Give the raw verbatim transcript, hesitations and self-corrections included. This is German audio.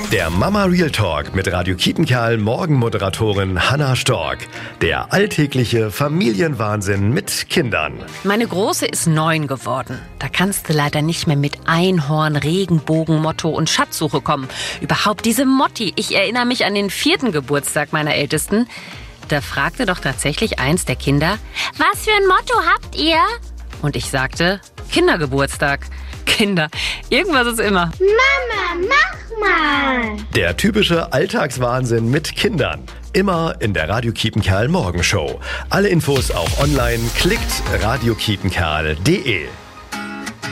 Der Mama Real Talk mit Radio Kietenkerl Morgenmoderatorin Hannah Stork. Der alltägliche Familienwahnsinn mit Kindern. Meine Große ist neun geworden. Da kannst du leider nicht mehr mit Einhorn, Regenbogen, Motto und Schatzsuche kommen. Überhaupt diese Motti. Ich erinnere mich an den vierten Geburtstag meiner Ältesten. Da fragte doch tatsächlich eins der Kinder, was für ein Motto habt ihr? Und ich sagte, Kindergeburtstag. Kinder, irgendwas ist immer. Mama, mach mal! Der typische Alltagswahnsinn mit Kindern. Immer in der Radio Kietenkerl Morgenshow. Alle Infos auch online. Klickt radio kietenkerl punkt de.